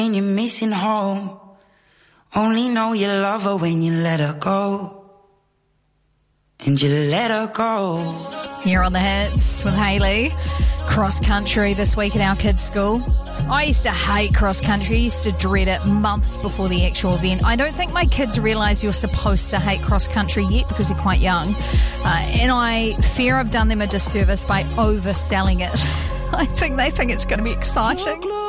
and you're missing home. Only know you love her when you let her go. And you let her go. Here on The Hits with Hayley. Cross country this week at our kids' school. I used to hate cross country. I used to dread it months before the actual event. I don't think my kids realise you're supposed to hate cross country yet because they're quite young. And I fear I've done them a disservice by overselling it. I think they think it's going to be exciting.